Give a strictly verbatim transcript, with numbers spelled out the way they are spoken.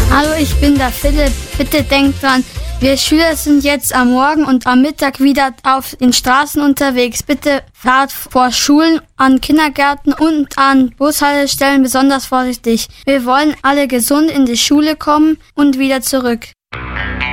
Hallo, ich bin der Philipp. Bitte denkt dran, wir Schüler sind jetzt am Morgen und am Mittag wieder auf den Straßen unterwegs. Bitte fahrt vor Schulen, an Kindergärten und an Bushaltestellen besonders vorsichtig. Wir wollen alle gesund in die Schule kommen und wieder zurück.